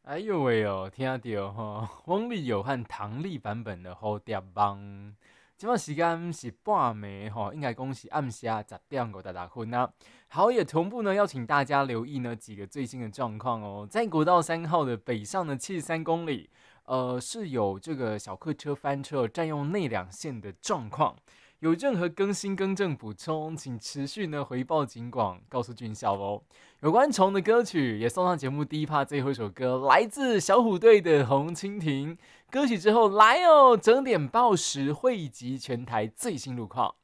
哎呦喂哦，听到吼，翁立友和唐丽版本的《蝴蝶梦》。今晚时间是半暝吼，应该恭喜暗下10:56啊。好，也同步呢，要请大家留意呢几个最新的状况哦。在国道3号的北上的73公里，是有这个小客车翻车占用内两线的状况。有任何更新更正补充，请持续呢回报警广，告诉军校哦。有关虫的歌曲也送上节目第一趴最后一首歌，来自小虎队的《红蜻蜓》。歌曲之后来哦，整点报时汇集全台最新路况。